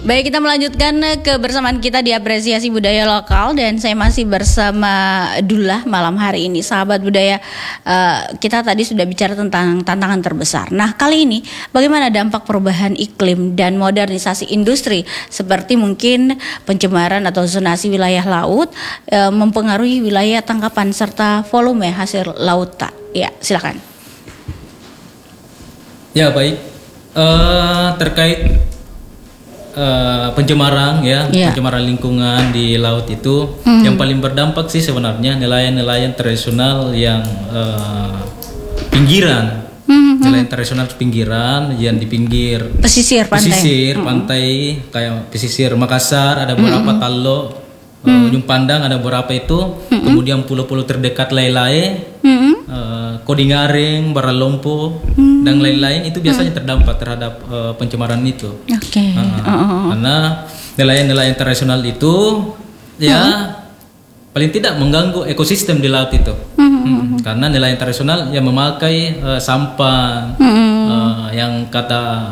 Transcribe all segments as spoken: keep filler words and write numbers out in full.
Baik, kita melanjutkan kebersamaan kita di Apresiasi Budaya Lokal, dan saya masih bersama Dullah malam hari ini. Sahabat budaya, uh, kita tadi sudah bicara tentang tantangan terbesar. Nah, kali ini bagaimana dampak perubahan iklim dan modernisasi industri seperti mungkin pencemaran atau zonasi wilayah laut uh, mempengaruhi wilayah tangkapan serta volume hasil lautan. Ya, silakan. Ya, baik. Uh, terkait Uh, pencemaran ya, yeah. pencemaran lingkungan di laut itu mm-hmm. yang paling berdampak sih sebenarnya nelayan-nelayan tradisional yang uh, pinggiran, mm-hmm. nelayan tradisional pinggiran yang di pinggir pesisir pantai, pesisir mm-hmm. pantai kayak pesisir Makassar ada beberapa mm-hmm. Talo, uh, Ujung Pandang ada beberapa itu, mm-hmm. kemudian pulau-pulau terdekat Lailae, mm-hmm. uh, Kodingaring, Baralompo. Mm-hmm. dan lain-lain itu biasanya terdampak terhadap uh, pencemaran itu. Oke. Okay. Uh, oh, oh, oh. Karena nelayan-nelayan tradisional itu ya uh-huh. paling tidak mengganggu ekosistem di laut itu. Uh-huh. Hmm, karena nelayan tradisional yang memakai uh, sampah uh-huh. uh, yang kata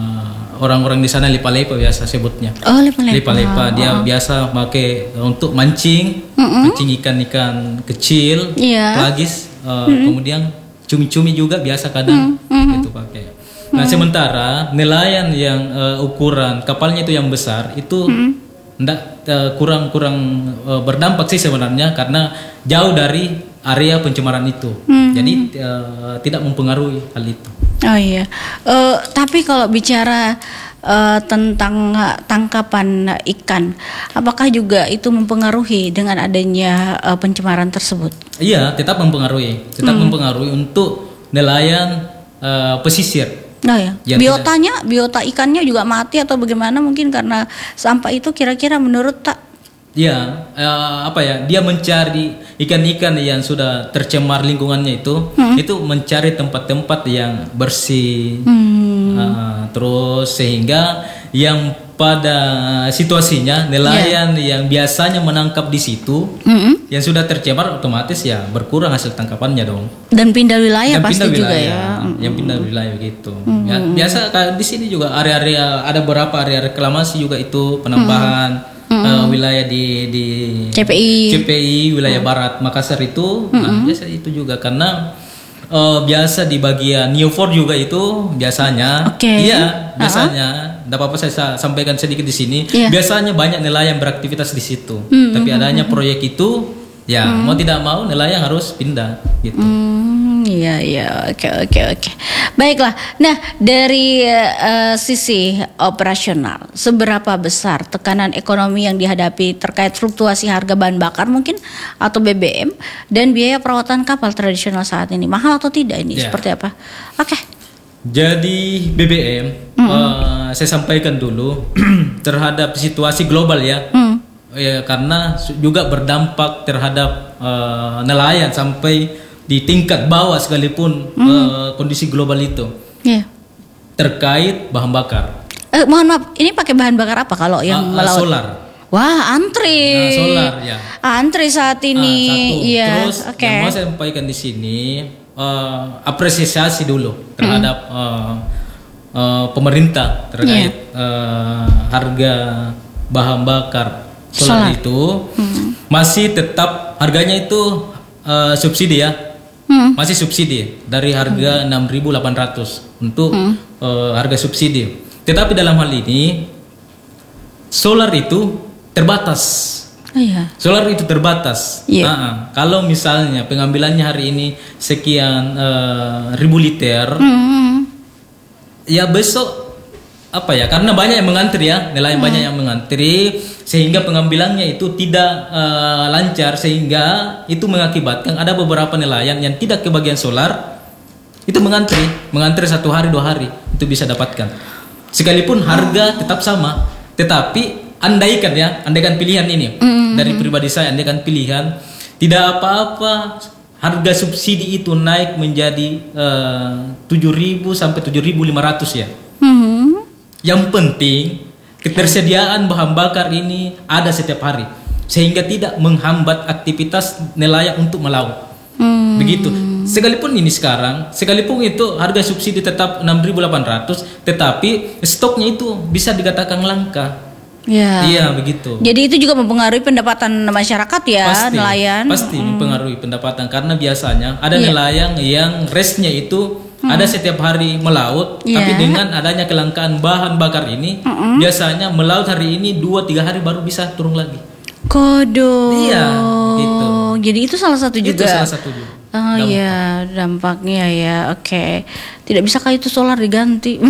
uh, orang-orang di sana lipa-lipa biasa sebutnya. Oh, lipa-lipa. Lipa-lipa dia uh-huh. biasa pakai untuk mancing, uh-huh. mancing ikan-ikan kecil, yeah. pelagis, uh, uh-huh. kemudian cumi-cumi juga biasa kadang mm, mm, itu pakai. Nah mm. sementara nelayan yang uh, ukuran kapalnya itu yang besar itu enggak mm. uh, kurang-kurang uh, berdampak sih sebenarnya karena jauh dari area pencemaran itu. Mm. Jadi uh, tidak mempengaruhi hal itu. Oh iya. Uh, tapi kalau bicara Uh, tentang uh, tangkapan ikan, apakah juga itu mempengaruhi dengan adanya uh, pencemaran tersebut? Iya, tetap mempengaruhi, tetap hmm. mempengaruhi untuk nelayan uh, pesisir. Nah ya, ya biotanya, tidak. biota ikannya juga mati atau bagaimana mungkin karena sampah itu kira-kira menurut tak? Iya, uh, apa ya? Dia mencari ikan-ikan yang sudah tercemar lingkungannya itu, hmm. itu mencari tempat-tempat yang bersih. Hmm. Uh, terus sehingga yang pada situasinya nelayan yeah. yang biasanya menangkap di situ mm-hmm. yang sudah tercemar otomatis ya berkurang hasil tangkapannya dong. Dan pindah wilayah Dan pasti pindah juga wilayah, ya. Yang pindah wilayah begitu. Mm-hmm. Ya, biasa kayak di sini juga area-area ada beberapa area reklamasi juga itu penambahan mm-hmm. uh, wilayah di di C P I C P I wilayah mm-hmm. Barat Makassar itu. Mm-hmm. Nah, biasa itu juga karena Uh, biasa di bagian Newport juga itu biasanya, okay. iya biasanya, tidak uh-huh. apa-apa saya sampaikan sedikit di sini. Yeah. Biasanya banyak nelayan beraktivitas di situ, mm-hmm. tapi adanya proyek itu, ya mm-hmm. mau tidak mau nelayan harus pindah, gitu. Mm, iya iya, oke oke oke. Baiklah, nah dari uh, sisi operasional, seberapa besar tekanan ekonomi yang dihadapi terkait fluktuasi harga bahan bakar mungkin atau B B M dan biaya perawatan kapal tradisional saat ini, mahal atau tidak ini? Yeah. Seperti apa? Oke. Okay. Jadi B B M, mm-hmm. uh, saya sampaikan dulu terhadap situasi global ya, mm. ya karena juga berdampak terhadap uh, nelayan sampai di tingkat bawah sekalipun mm. uh, kondisi global itu yeah. terkait bahan bakar. Eh, mohon maaf, ini pakai bahan bakar apa kalau yang uh, uh, melaut? Solar. Wah, antri. Nah, solar ya. Antri saat ini. Uh, satu. Iya. Terus okay. yang mau saya sampaikan di sini uh, apresiasi dulu terhadap mm. uh, uh, pemerintah terkait yeah. uh, harga bahan bakar solar, solar. itu mm. masih tetap harganya itu uh, subsidi ya. Hmm. Masih subsidi dari harga hmm. enam ribu delapan ratus untuk hmm. uh, harga subsidi. Tetapi dalam hal ini solar itu terbatas. Oh, iya. Solar itu terbatas. Yeah. Uh-uh. Kalau misalnya pengambilannya hari ini sekian uh, ribu liter, hmm. ya besok apa ya? Karena banyak yang mengantri ya, nelayan hmm. banyak yang mengantri. Sehingga pengambilannya itu tidak uh, lancar, sehingga itu mengakibatkan ada beberapa nelayan yang tidak kebagian solar itu mengantri, mengantri satu hari dua hari itu bisa dapatkan. Sekalipun harga tetap sama, tetapi andaikan ya, andaikan pilihan ini mm-hmm. dari pribadi saya, andaikan pilihan tidak apa-apa harga subsidi itu naik menjadi uh, tujuh ribu sampai tujuh ribu lima ratus ya. Mm-hmm. Yang penting ketersediaan bahan bakar ini ada setiap hari sehingga tidak menghambat aktivitas nelayan untuk melaut. Hmm. Begitu. Sekalipun ini sekarang, sekalipun itu harga subsidi tetap enam ribu delapan ratus, tetapi stoknya itu bisa dikatakan langka. Ya. Iya begitu. Jadi itu juga mempengaruhi pendapatan masyarakat ya, pasti, nelayan. Pasti hmm. mempengaruhi pendapatan karena biasanya ada yeah. nelayan yang restnya itu hmm. ada setiap hari melaut, yeah. tapi dengan adanya kelangkaan bahan bakar ini, hmm. biasanya melaut hari ini dua tiga hari baru bisa turun lagi. Kodo. Iya, gitu. Jadi itu salah satu juga. Itu salah satu juga. Oh iya, dampaknya ya. Oke. Okay. Tidak bisa kayak itu solar diganti.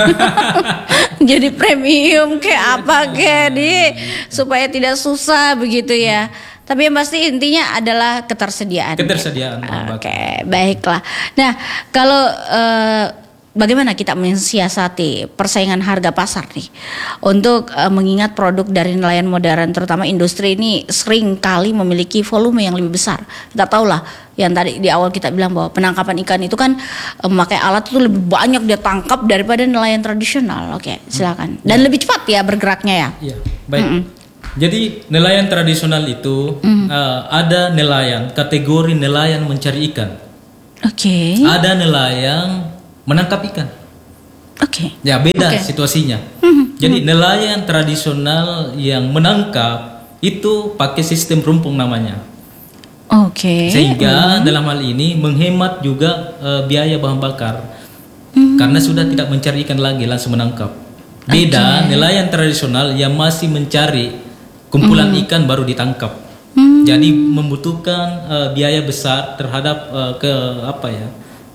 Jadi premium kayak apa kayak di supaya tidak susah begitu ya. Tapi yang pasti intinya adalah ketersediaan. Ketersediaan. Oke, okay, baiklah. Nah, kalau uh, bagaimana kita mensiasati persaingan harga pasar nih untuk uh, mengingat produk dari nelayan modern, terutama industri ini sering kali memiliki volume yang lebih besar. Kita tahu lah yang tadi di awal kita bilang bahwa penangkapan ikan itu kan uh, memakai alat itu lebih banyak dia tangkap daripada nelayan tradisional. Oke, silakan. Dan ya. Lebih cepat ya bergeraknya ya. Iya, baik. Mm-mm. Jadi nelayan tradisional itu mm. uh, ada nelayan kategori nelayan mencari ikan. Oke. Okay. Ada nelayan menangkap ikan. Oke. Okay. Ya beda okay. situasinya. Mm-hmm. Jadi nelayan tradisional yang menangkap itu pakai sistem rumpung namanya. Oke. Okay. Sehingga mm-hmm. dalam hal ini menghemat juga uh, biaya bahan bakar. Mm-hmm. Karena sudah tidak mencari ikan lagi langsung menangkap. Beda okay. nelayan tradisional yang masih mencari kumpulan mm-hmm. ikan baru ditangkap. Mm-hmm. Jadi membutuhkan uh, biaya besar terhadap uh, ke apa ya?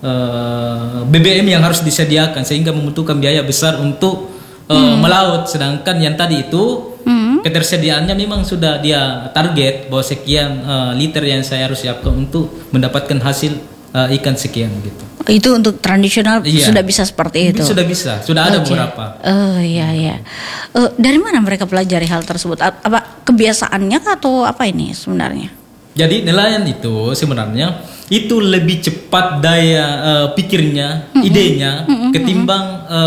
Uh, B B M yang harus disediakan sehingga membutuhkan biaya besar untuk uh, hmm. melaut. Sedangkan yang tadi itu hmm. ketersediaannya memang sudah dia target bahwa sekian uh, liter yang saya harus siapkan untuk mendapatkan hasil uh, ikan sekian gitu. Itu untuk tradisional iya. sudah bisa seperti itu. Sudah bisa, sudah ada okay. beberapa. Oh iya iya. Uh, dari mana mereka pelajari hal tersebut? Apa kebiasaannya atau apa ini sebenarnya? Jadi nelayan itu sebenarnya itu lebih cepat daya uh, pikirnya, mm-hmm. idenya mm-hmm. ketimbang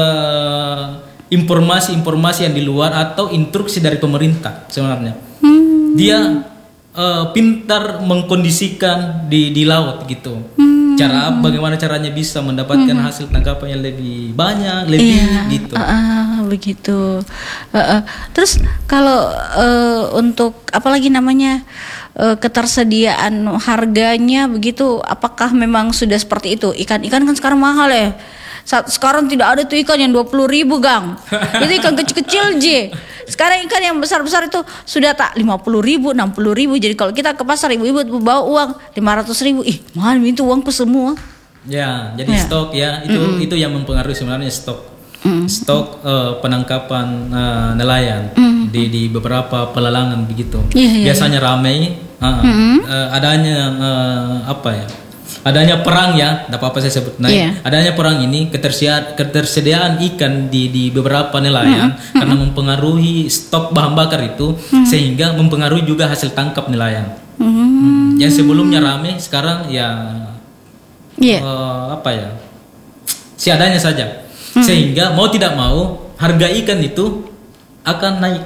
uh, informasi-informasi yang di luar atau instruksi dari pemerintah sebenarnya. Mm-hmm. Dia uh, pintar mengkondisikan di di laut gitu. Mm-hmm. Cara bagaimana caranya bisa mendapatkan mm-hmm. hasil tangkapan yang lebih banyak, lebih yeah. gitu. Uh, uh, begitu. Uh, uh. Terus kalau uh, untuk apalagi namanya ketersediaan harganya begitu, apakah memang sudah seperti itu? Ikan-ikan kan sekarang mahal ya. Saat sekarang tidak ada tuh ikan yang dua puluh ribu gang. Itu ikan kecil-kecil je. Sekarang ikan yang besar-besar itu sudah tak lima puluh ribu, enam puluh ribu. Jadi kalau kita ke pasar ibu-ibu bawa uang lima ratus ribu, ih mahal itu uangku semua. Ya, jadi ya. Stok ya itu mm-hmm. itu yang mempengaruhi sebenarnya stok. Mm-hmm. Stok uh, penangkapan uh, nelayan mm-hmm. di di beberapa pelelangan begitu. Yeah, yeah, biasanya yeah. ramai uh, mm-hmm. uh, adanya uh, apa ya? Adanya perang ya, tidak apa-apa saya sebut. Nah, yeah. adanya perang ini ketersediaan ketersediaan ikan di di beberapa nelayan mm-hmm. karena mempengaruhi stok bahan bakar itu mm-hmm. sehingga mempengaruhi juga hasil tangkap nelayan. Mm-hmm. Yang sebelumnya ramai sekarang ya yeah. uh, apa ya? Seadanya saja. Hmm. Sehingga mau tidak mau harga ikan itu akan naik.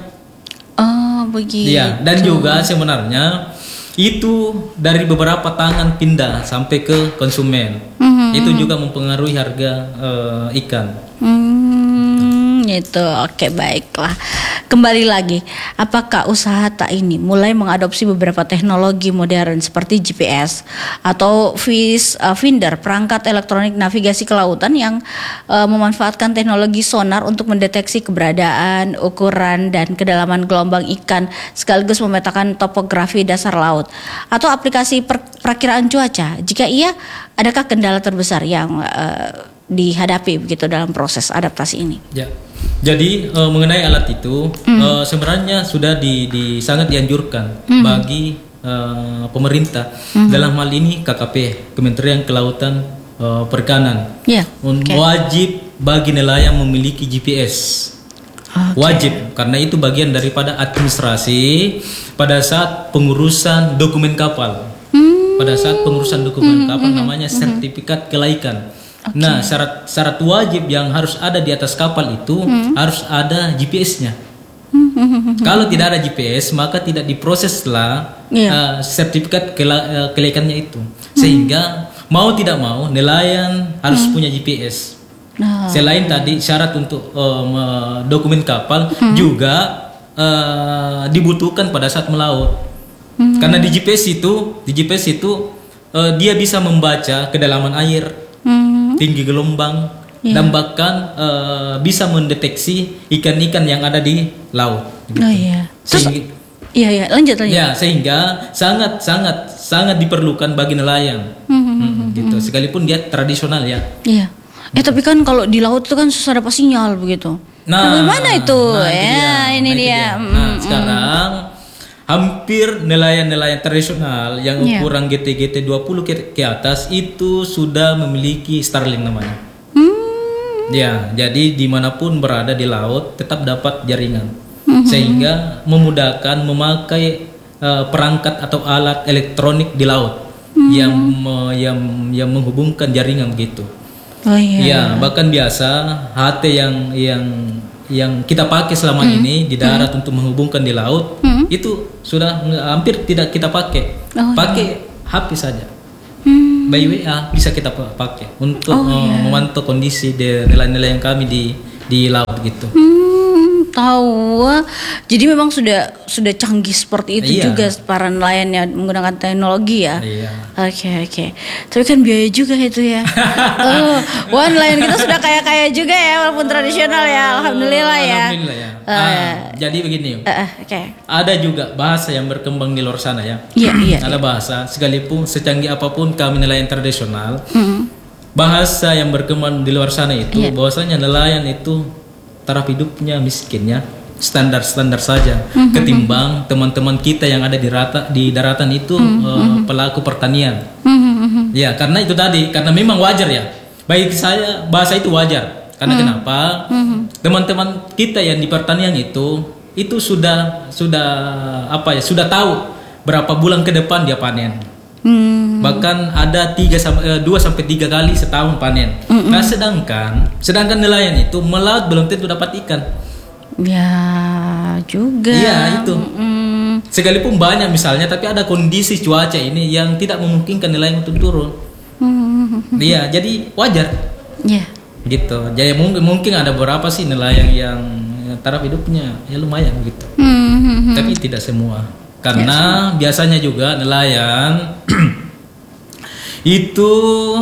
Oh begitu. Iya, dan juga sebenarnya itu dari beberapa tangan pindah sampai ke konsumen. Hmm. Itu juga mempengaruhi harga uh, ikan. Hmm, itu oke baiklah. Kembali lagi, apakah usaha tak ini mulai mengadopsi beberapa teknologi modern seperti G P S atau fish uh, finder, perangkat elektronik navigasi kelautan yang uh, memanfaatkan teknologi sonar untuk mendeteksi keberadaan, ukuran dan kedalaman gelombang ikan sekaligus memetakan topografi dasar laut, atau aplikasi per- perakiraan cuaca? Jika iya, adakah kendala terbesar yang uh, dihadapi begitu dalam proses adaptasi ini? Ya. Jadi uh, mengenai alat itu mm. uh, sebenarnya sudah di, di sangat dianjurkan mm. bagi uh, pemerintah mm. dalam hal ini K K P Kementerian Kelautan uh, Perikanan yeah. okay. wajib bagi nelayan memiliki G P S. Okay. Wajib karena itu bagian daripada administrasi pada saat pengurusan dokumen kapal. Mm. Pada saat pengurusan dokumen mm. kapal mm. namanya sertifikat kelaikan. Okay. Nah, syarat syarat wajib yang harus ada di atas kapal itu hmm. harus ada G P S-nya. Hmm. Kalau tidak ada G P S, maka tidak diproseslah yeah. uh, sertifikat kela- uh, kelaikannya itu. Sehingga mau tidak mau nelayan harus hmm. punya G P S. Nah. Selain tadi syarat untuk uh, dokumen kapal hmm. juga uh, dibutuhkan pada saat melaut. Hmm. Karena di G P S itu, di G P S itu uh, dia bisa membaca kedalaman air, hmm. tinggi gelombang, yeah. dan bahkan uh, bisa mendeteksi ikan-ikan yang ada di laut. Gitu. Oh iya. Terus, Sehingga, iya iya lanjut lanjut. Ya sehingga sangat sangat sangat diperlukan bagi nelayan. Hmm, hmm, hmm, gitu. Sekalipun dia tradisional ya. Iya. Eh tapi kan kalau di laut itu kan susah dapat sinyal begitu. Nah, bagaimana itu? Nah, ya dia, ini nah, dia. dia. Mm, nah mm. sekarang hampir nelayan-nelayan tradisional yang ukuran yeah. G T G T dua puluh ke, ke atas itu sudah memiliki Starlink namanya. Hmm. Ya, jadi dimanapun berada di laut tetap dapat jaringan, hmm. sehingga memudahkan memakai uh, perangkat atau alat elektronik di laut hmm. yang uh, yang yang menghubungkan jaringan begitu. Oh iya. Ya, bahkan biasa H T yang yang yang kita pakai selama hmm. ini di darat hmm. untuk menghubungkan di laut hmm. itu sudah hampir tidak kita pakai. Oh, pakai iya. H P saja. Hmm. By W A bisa kita pakai untuk oh, uh, iya. memantau kondisi nelayan-nelayan kami di di laut gitu. Hmm, tahu. Jadi memang sudah sudah canggih seperti itu iya. juga para nelayan yang menggunakan teknologi ya. Iya. Oke okay, oke. Okay. Tapi kan biaya juga itu ya. oh, wah nelayan kita sudah kaya-kaya juga ya walaupun tradisional ya. Alhamdulillah ya. Alhamdulillah ya. Uh, ah, jadi begini. Uh, uh, Oke. Okay. Ada juga bahasa yang berkembang di luar sana ya. Iya iya. Ada iya. bahasa sekalipun secanggih apapun kami nelayan tradisional. Mm-hmm. Bahasa yang berkembang di luar sana itu yeah. bahwasanya nelayan itu taraf hidupnya miskinnya standar-standar saja mm-hmm. ketimbang teman-teman kita yang ada di rata di daratan itu mm-hmm. uh, pelaku pertanian. Mm-hmm. Ya, karena itu tadi karena memang wajar ya. Bagi saya bahasa itu wajar. Karena mm-hmm. kenapa? Mm-hmm. Teman-teman kita yang di pertanian itu itu sudah sudah apa ya? Sudah tahu berapa bulan ke depan dia panen. Hmm. Bahkan ada tiga sampai dua sampai tiga kali setahun panen. Mm-mm. Nah sedangkan sedangkan nelayan itu melaut belum tentu dapat ikan. Ya juga. Iya itu. Mm-mm. Sekalipun banyak misalnya, tapi ada kondisi cuaca ini yang tidak memungkinkan nelayan untuk turun. Mm-hmm. Iya jadi wajar. Iya. Yeah. Gitu. Jadi mungkin mungkin ada beberapa sih nelayan yang taraf hidupnya ya lumayan gitu. Mm-hmm. Tapi tidak semua. Karena yes. biasanya juga nelayan itu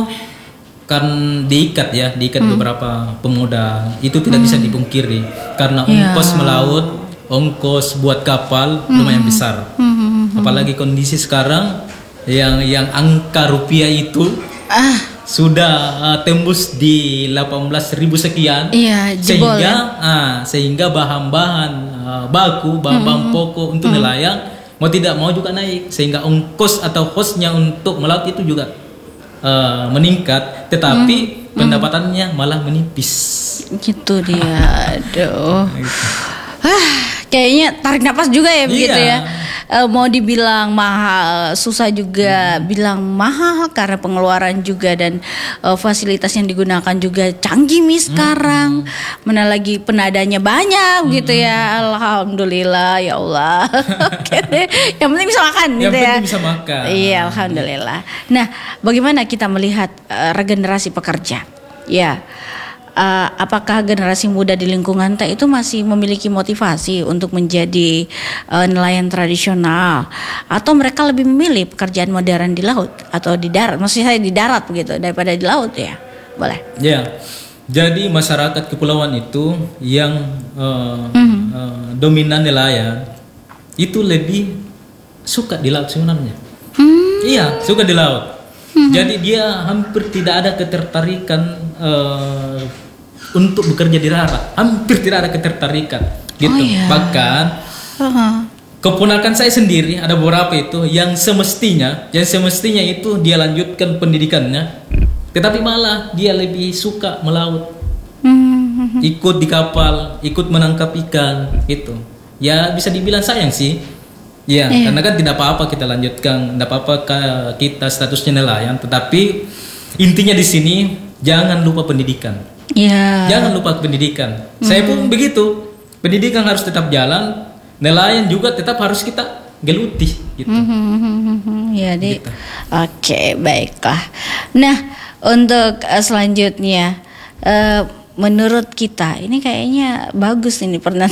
kan diikat ya, diikat hmm. beberapa pemuda. Itu tidak hmm. bisa dipungkiri karena ongkos yeah. melaut, ongkos buat kapal hmm. lumayan besar. Hmm. Apalagi kondisi sekarang yang yang angka rupiah itu ah. sudah uh, tembus di delapan belas ribu sekian. Iya, jebol, sehingga ya? uh, sehingga bahan-bahan uh, baku, bahan-bahan hmm. pokok untuk hmm. nelayan mau tidak mau juga naik, sehingga ongkos atau hostnya untuk melaut itu juga uh, meningkat, tetapi hmm. pendapatannya malah menipis. Gitu dia, aduh. Ah, kayaknya tarik napas juga ya begitu iya. ya. Uh, mau dibilang mahal, susah juga. Hmm. Bilang mahal karena pengeluaran juga dan uh, fasilitas yang digunakan juga canggih nih sekarang. Hmm. Mana lagi penadanya banyak hmm. gitu ya. Alhamdulillah ya Allah. Oke deh. Yang penting bisa makan yang gitu ya. Yang penting bisa makan. Iya, alhamdulillah. Nah, bagaimana kita melihat uh, regenerasi pekerja? Ya. Uh, apakah generasi muda di lingkungan teh itu masih memiliki motivasi untuk menjadi uh, nelayan tradisional, atau mereka lebih memilih pekerjaan modern di laut atau di darat? Maksud saya di darat begitu daripada di laut ya? Boleh. Ya. Jadi masyarakat kepulauan itu yang uh, mm-hmm. uh, dominan nelayan itu lebih suka di laut sebenarnya. Hmm. Iya, suka di laut. Hmm. Jadi dia hampir tidak ada ketertarikan uh, untuk bekerja di darat, hampir tidak ada ketertarikan gitu. Oh, iya. Bahkan uh-huh. keponakan saya sendiri ada beberapa itu yang semestinya, yang semestinya itu dia lanjutkan pendidikannya, tetapi malah dia lebih suka melaut, uh-huh. ikut di kapal, ikut menangkap ikan gitu. Ya bisa dibilang sayang sih, ya yeah. karena kan tidak apa-apa kita lanjutkan, tidak apa-apa kita statusnya nelayan, tetapi intinya di sini jangan lupa pendidikan. Yeah. Jangan lupa pendidikan. Mm. Saya pun begitu. Pendidikan harus tetap jalan. Nelayan juga tetap harus kita geluti gitu. Mm-hmm. Ya, di. Gitu. Oke, baiklah. Nah, untuk uh, selanjutnya, uh, menurut kita ini kayaknya bagus ini pernah.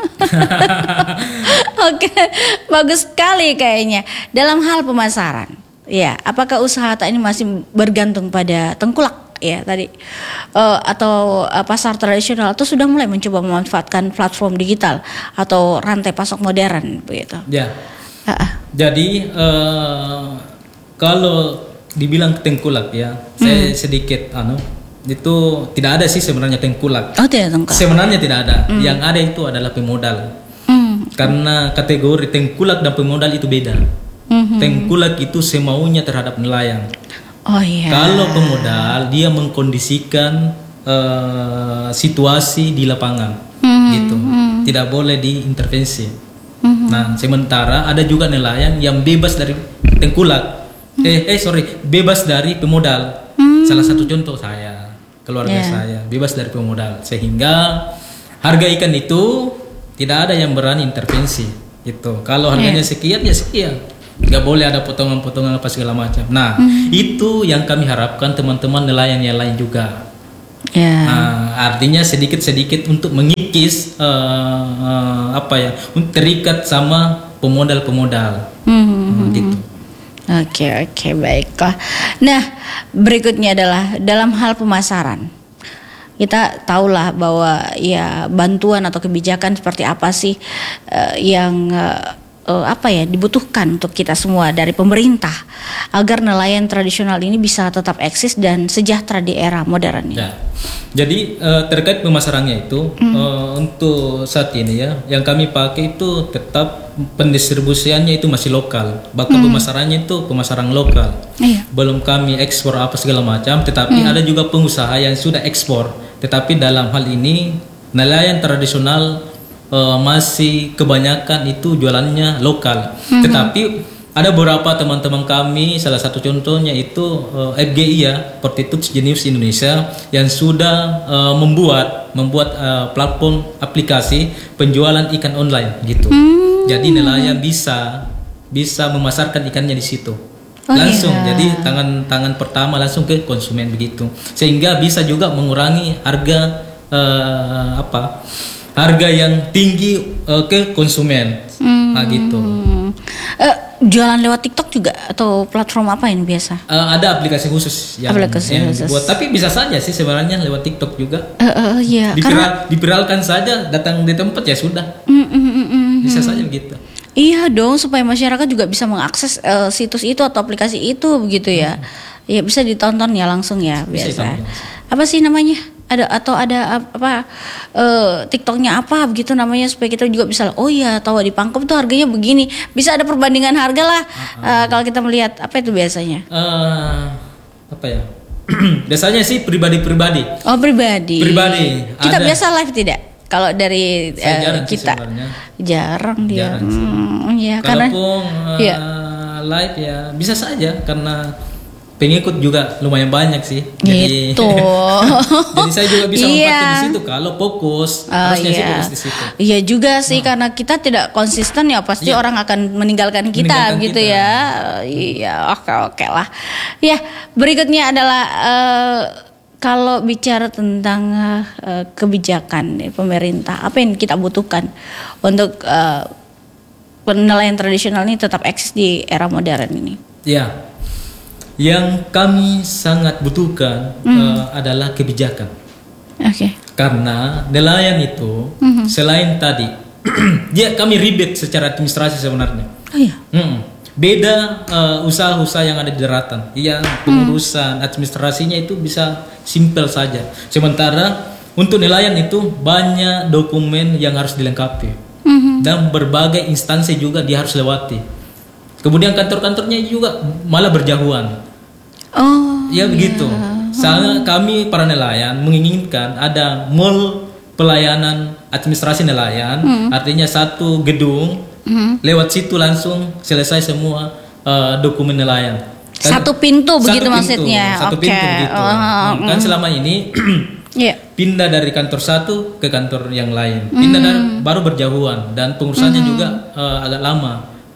Oke, bagus sekali kayaknya dalam hal pemasaran. Ya, apakah usaha ini masih bergantung pada tengkulak? Ya tadi uh, atau uh, pasar tradisional itu sudah mulai mencoba memanfaatkan platform digital atau rantai pasok modern begitu. Ya. Uh-uh. Jadi uh, kalau dibilang tengkulak ya, hmm. saya sedikit anu itu tidak ada sih sebenarnya tengkulak. Oh, tidak tengkulak. Sebenarnya tidak ada. Hmm. Yang ada itu adalah pemodal. Hmm. Karena kategori tengkulak dan pemodal itu beda. Hmm. Tengkulak itu semaunya terhadap nelayan. Oh iya. Kalau pemodal dia mengkondisikan uh, situasi di lapangan, mm-hmm. gitu, mm-hmm. tidak boleh diintervensi. Mm-hmm. Nah, sementara ada juga nelayan yang bebas dari tengkulak, mm-hmm. eh, eh sorry, bebas dari pemodal. Mm-hmm. Salah satu contoh saya, keluarga yeah. saya bebas dari pemodal, sehingga harga ikan itu tidak ada yang berani intervensi. Gitu. Kalau harganya yeah. sekian ya sekian. Nggak boleh ada potongan-potongan apa segala macam. Nah, hmm. itu yang kami harapkan teman-teman nelayan yang lain juga. Yeah. Nah, artinya sedikit-sedikit untuk mengikis uh, uh, apa ya, untuk terikat sama pemodal-pemodal. Hmm. Hmm, gitu. Oke, oke, baiklah. Nah, berikutnya adalah dalam hal pemasaran. Kita tahulah bahwa ya bantuan atau kebijakan seperti apa sih uh, yang uh, Uh, apa ya dibutuhkan untuk kita semua dari pemerintah agar nelayan tradisional ini bisa tetap eksis dan sejahtera di era modern ini. Ya. Jadi uh, terkait pemasarannya itu mm. uh, untuk saat ini ya yang kami pakai itu tetap pendistribusiannya itu masih lokal, bahkan mm. pemasarannya itu pemasaran lokal. Iya. Belum kami ekspor apa segala macam, tetapi mm. ada juga pengusaha yang sudah ekspor, tetapi dalam hal ini nelayan tradisional Uh, masih kebanyakan itu jualannya lokal, mm-hmm. tetapi ada beberapa teman-teman kami, salah satu contohnya itu uh, F G I ya, Fortitude Genius Indonesia yang sudah uh, membuat membuat uh, platform aplikasi penjualan ikan online gitu. Mm-hmm. Jadi nelayan bisa bisa memasarkan ikannya di situ. Oh, langsung iya. Jadi tangan-tangan pertama langsung ke konsumen begitu, sehingga bisa juga mengurangi harga uh, apa harga yang tinggi uh, ke konsumen, hmm. nah gitu. Uh, jualan lewat TikTok juga atau platform apa ini biasa? Uh, ada aplikasi khusus yang, aplikasi yang khusus. dibuat, tapi bisa saja sih sebenarnya lewat TikTok juga. Uh, uh, iya. Diviral, karena diviralkan saja, datang di tempat ya sudah. Mm, mm, mm, mm, bisa saja begitu. Iya dong, supaya masyarakat juga bisa mengakses uh, situs itu atau aplikasi itu begitu ya. Hmm. Ya bisa ditonton ya langsung ya biasa. Apa sih namanya? Ada atau ada apa uh, TikToknya apa begitu namanya supaya kita juga bisa oh ya tahu di Pangkep tuh harganya begini, bisa ada perbandingan harga lah. Uh-huh. uh, kalau kita melihat apa itu biasanya uh, apa ya biasanya sih pribadi-pribadi oh pribadi pribadi kita ada. Biasa live tidak kalau dari uh, jarang kita jarang dia jarang hmm, ya kalaupun karena, uh, ya. live ya bisa saja karena pengikut juga lumayan banyak sih. Jadi, gitu. jadi saya juga bisa iya. membantu di situ kalau fokus uh, harusnya iya. sih fokus di situ. Iya juga sih nah. karena kita tidak konsisten ya pasti iya. orang akan meninggalkan kita meninggalkan gitu kita. ya. Iya oke oke lah. Ya berikutnya adalah uh, kalau bicara tentang uh, kebijakan ya, pemerintah apa yang kita butuhkan untuk uh, nelayan tradisional ini tetap eksis di era modern ini. Iya. Yang kami sangat butuhkan mm. uh, adalah kebijakan. Oke. Okay. Karena nelayan itu mm-hmm. selain tadi, dia kami ribet secara administrasi sebenarnya. Oh iya. Mm. Beda uh, usaha-usaha yang ada di daratan, yang pengurusan mm. administrasinya itu bisa simpel saja. Sementara untuk nelayan itu banyak dokumen yang harus dilengkapi mm-hmm. dan berbagai instansi juga dia harus lewati. Kemudian kantor-kantornya juga malah berjauhan. Oh. Ya begitu. Yeah. Soalnya kami para nelayan menginginkan ada mall pelayanan administrasi nelayan, hmm. artinya satu gedung, hmm. lewat situ langsung selesai semua uh, dokumen nelayan. Kan, satu pintu satu begitu pintu, maksudnya. Satu okay. pintu begitu. Oh, hmm. Kan selama ini yeah. pindah dari kantor satu ke kantor yang lain, pindah hmm. dari, baru berjauhan dan pengurusannya hmm. juga uh, agak lama.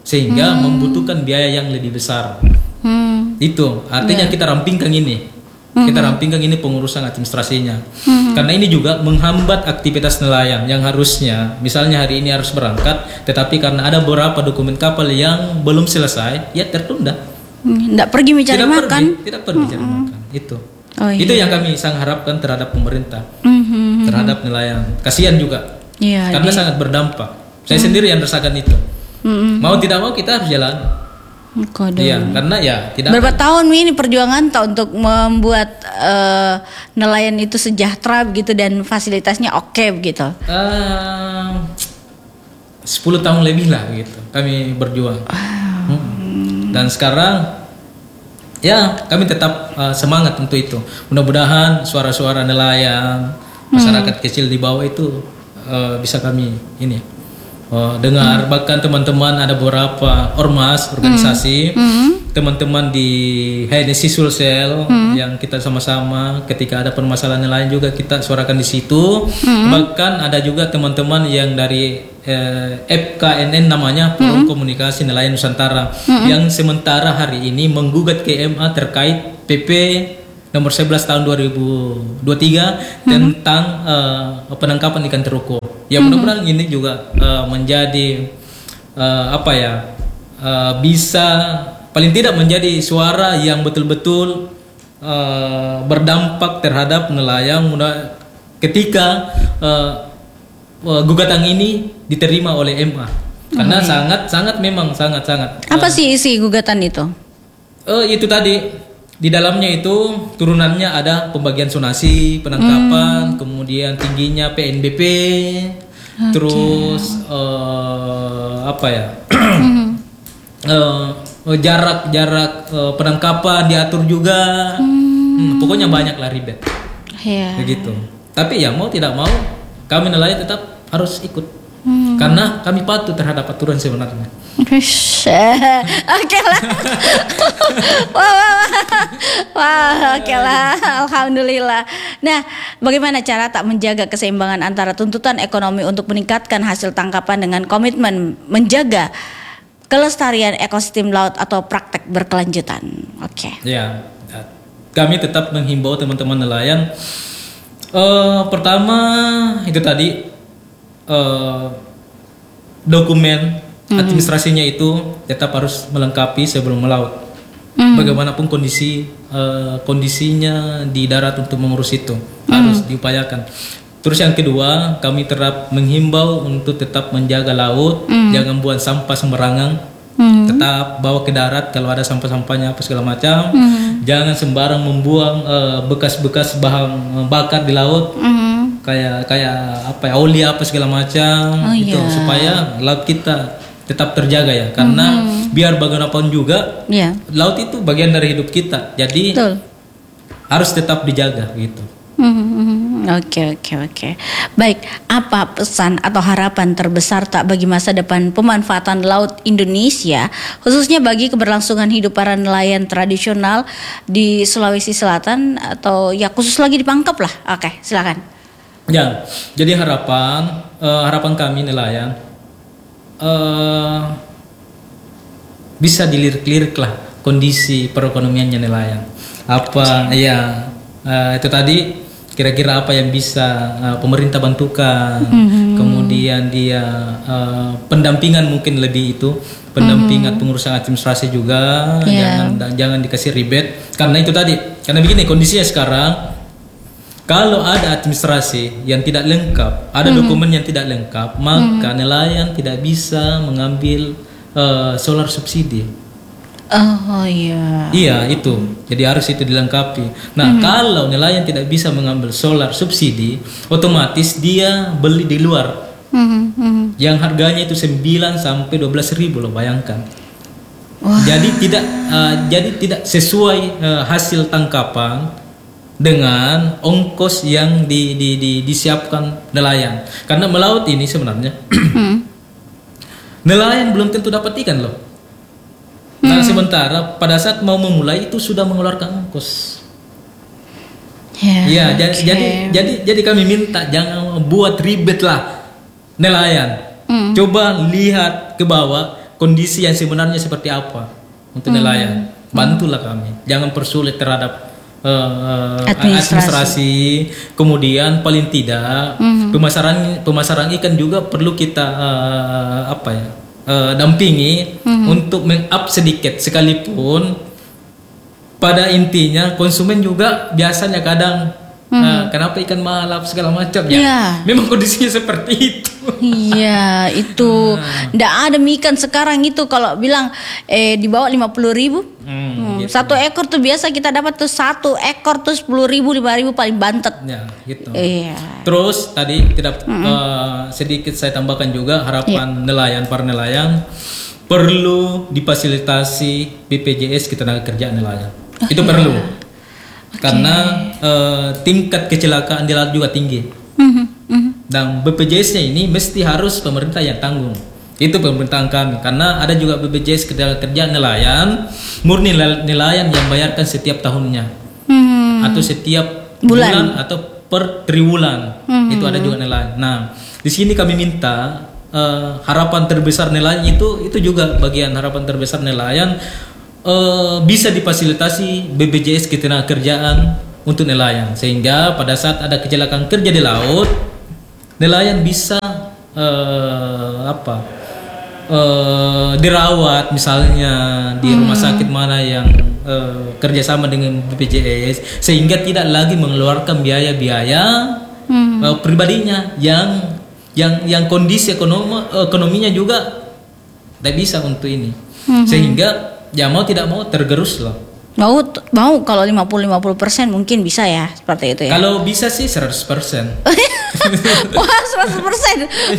sehingga hmm. membutuhkan biaya yang lebih besar. Hmm. Itu artinya yeah. kita rampingkan ini. Kita rampingkan ini pengurusan administrasinya. Hmm. Karena ini juga menghambat aktivitas nelayan yang harusnya misalnya hari ini harus berangkat, tetapi karena ada beberapa dokumen kapal yang belum selesai, ya tertunda. Tidak hmm. pergi mencari tidak makan. Pergi, tidak pergi mencari hmm. makan. Itu. Oh, iya. Itu yang kami sangat harapkan terhadap pemerintah, hmm. terhadap nelayan. Kasihan juga. Ya, karena di... sangat berdampak. Saya hmm. sendiri yang rasakan itu. Hmm. Mau tidak mau kita harus jalan. Iya, karena ya tidak. Berapa tahun ini perjuangan tak untuk membuat uh, nelayan itu sejahtera gitu dan fasilitasnya oke okay, begitu? Uh, sepuluh tahun lebih lah gitu. Kami berjuang. Wow. Hmm. Dan sekarang ya kami tetap uh, semangat untuk itu. Mudah-mudahan suara-suara nelayan, masyarakat hmm. kecil di bawah itu uh, bisa kami ini. Oh, dengar hmm. bahkan teman-teman ada beberapa ormas organisasi hmm. teman-teman di H N S I Sulsel hmm. yang kita sama-sama ketika ada permasalahan lain juga kita suarakan di situ. hmm. Bahkan ada juga teman-teman yang dari eh, F K N N namanya Forum hmm. Komunikasi Nelayan Nusantara hmm. yang sementara hari ini menggugat ke M A terkait P P nomor sebelas tahun dua ribu dua puluh tiga hmm. tentang uh, penangkapan ikan teroko. Ya mudah-mudahan ini juga uh, menjadi uh, apa ya uh, bisa paling tidak menjadi suara yang betul-betul uh, berdampak terhadap nelayan ketika uh, uh, gugatan ini diterima oleh M A karena hmm. sangat sangat memang sangat sangat. Apa uh, sih isi gugatan itu? Uh, itu tadi. Di dalamnya itu turunannya ada pembagian zonasi, penangkapan, hmm. kemudian tingginya P N B P, okay. terus uh, apa ya, uh, jarak jarak uh, penangkapan diatur juga, hmm. Hmm, pokoknya banyak lah ribet, yeah. begitu. Tapi ya mau tidak mau kami nelayan tetap harus ikut, hmm. karena kami patuh terhadap aturan sebenarnya. Oke lah. Wah, wah, wah, oke lah. Alhamdulillah. Nah, bagaimana cara tak menjaga keseimbangan antara tuntutan ekonomi untuk meningkatkan hasil tangkapan dengan komitmen menjaga kelestarian ekosistem laut atau praktek berkelanjutan? Oke. Okay. Ya, kami tetap menghimbau teman-teman nelayan. Uh, pertama itu tadi uh, dokumen administrasinya itu tetap harus melengkapi sebelum melaut. Mm. Bagaimanapun kondisi uh, kondisinya di darat untuk mengurus itu mm. harus diupayakan. Terus yang kedua, kami tetap menghimbau untuk tetap menjaga laut, mm. jangan buang sampah sembarangan. Mm. Tetap bawa ke darat kalau ada sampah-sampahnya apa segala macam. Mm. Jangan sembarang membuang uh, bekas-bekas bahan bakar di laut. Mm. Kayak kayak apa ya, oli apa segala macam. Oh, itu yeah. supaya laut kita tetap terjaga ya, karena mm-hmm. biar bagaimanapun juga yeah. laut itu bagian dari hidup kita, jadi Betul. harus tetap dijaga gitu. Mm-hmm. Oke oke oke. Baik, apa pesan atau harapan terbesar tak bagi masa depan pemanfaatan laut Indonesia, khususnya bagi keberlangsungan hidup para nelayan tradisional di Sulawesi Selatan atau ya khusus lagi di Pangkep lah? Oke, silakan. Ya, jadi harapan uh, harapan kami nelayan. Uh, bisa dilirik-lirik lah kondisi perekonomiannya nelayan. Apa ya uh, itu tadi kira-kira apa yang bisa uh, pemerintah bantukan, mm-hmm. kemudian dia uh, pendampingan mungkin lebih itu pendampingan mm-hmm. pengurusan administrasi juga, yeah. jangan jangan dikasih ribet karena itu tadi karena begini kondisinya sekarang. Kalau ada administrasi yang tidak lengkap, ada mm-hmm. dokumen yang tidak lengkap, maka mm-hmm. nelayan tidak bisa mengambil uh, solar subsidi. Oh iya. Iya itu, jadi harus itu dilengkapi. Nah mm-hmm. kalau nelayan tidak bisa mengambil solar subsidi, otomatis dia beli di luar, mm-hmm. yang harganya itu sembilan sampai dua belas ribu loh, bayangkan. Wow. Jadi tidak, uh, jadi tidak sesuai uh, hasil tangkapan dengan ongkos yang di, di, di, disiapkan nelayan. Karena melaut ini sebenarnya hmm. nelayan belum tentu dapat ikan loh. Nah hmm. sementara pada saat mau memulai itu sudah mengeluarkan ongkos. Ya, ya okay. jadi jadi jadi kami minta jangan buat ribet lah nelayan. Hmm. Coba lihat ke bawah kondisi yang sebenarnya seperti apa untuk nelayan. Hmm. Bantulah kami, jangan persulit terhadap uh, administrasi. administrasi. Kemudian paling tidak hmm. pemasaran pemasaran ikan juga perlu kita uh, apa ya uh, dampingi hmm. untuk meng-up sedikit, sekalipun pada intinya konsumen juga biasanya kadang Hmm. Nah, kenapa ikan mahal segala macam ya? Yeah. Memang kondisinya seperti itu. Iya, itu ndak nah. ada ikan sekarang itu kalau bilang eh di bawah lima puluh ribu. Hmm, hmm. Gitu. Satu ekor tuh biasa kita dapat tuh satu ekor tuh sepuluh ribu, lima ribu paling bantet. Ya, gitu. Iya. Terus tadi tidak hmm. uh, sedikit saya tambahkan juga harapan yeah. nelayan, para nelayan perlu difasilitasi B P J S ketenagakerjaan nelayan. Oh, itu yeah. perlu. Okay. Karena uh, tingkat kecelakaan di laut juga tinggi. Mm-hmm. Mm-hmm. Dan B P J S-nya ini mesti harus pemerintah yang tanggung. Itu pemerintahan kami. Karena ada juga B P J S ketenagakerjaan nelayan, murni nelayan yang bayarkan setiap tahunnya. Mm-hmm. Atau setiap bulan, bulan atau per triwulan. Mm-hmm. Itu ada juga nelayan. Nah, di sini kami minta uh, harapan terbesar nelayan itu itu juga bagian harapan terbesar nelayan. Uh, bisa difasilitasi B P J S ketenagakerjaan untuk nelayan, sehingga pada saat ada kecelakaan kerja di laut, nelayan bisa uh, apa uh, dirawat misalnya di hmm. rumah sakit mana yang uh, kerjasama dengan B P J S, sehingga tidak lagi mengeluarkan biaya-biaya hmm. uh, pribadinya yang yang yang kondisi ekonomi ekonominya juga tidak bisa untuk ini, hmm. sehingga ya mau tidak mau tergerus loh. Mau mau kalau lima puluh lima puluh persen mungkin bisa ya, seperti itu ya. Kalau bisa sih seratus persen. Wah, seratus persen.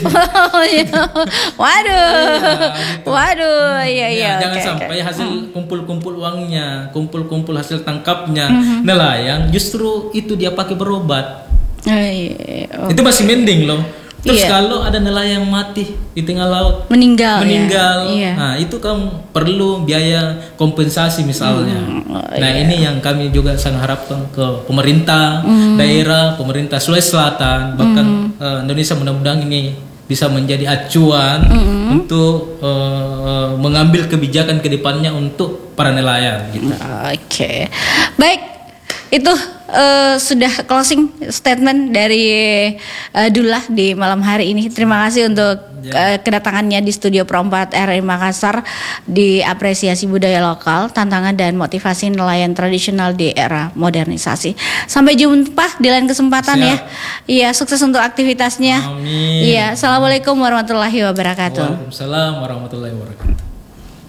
Waduh. Ya, gitu. Waduh, iya iya. Ya, jangan okay, sampai okay. hasil kumpul-kumpul uangnya, kumpul-kumpul hasil tangkapnya mm-hmm. nelayan justru itu dia pakai berobat. Oh, iya, okay. Itu masih mending loh. Terus iya. kalau ada nelayan mati di tengah laut, meninggal, meninggal, ya. Iya. Nah itu kan perlu biaya kompensasi misalnya. Hmm, oh, nah iya. ini yang kami juga sangat harapkan ke pemerintah hmm. daerah, pemerintah Sulawesi Selatan, bahkan hmm. uh, Indonesia, mudah-mudahan ini bisa menjadi acuan hmm. untuk uh, mengambil kebijakan ke depannya untuk para nelayan. Gitu. Oke, okay. Baik. Itu uh, sudah closing statement dari uh, Dullah di malam hari ini. Terima kasih untuk uh, kedatangannya di studio Pro empat R I Makassar, di apresiasi budaya lokal, tantangan dan motivasi nelayan tradisional di era modernisasi. Sampai jumpa di lain kesempatan. Siap. Ya. Iya, sukses untuk aktivitasnya. Amin. Iya, assalamualaikum warahmatullahi wabarakatuh. Waalaikumsalam warahmatullahi wabarakatuh.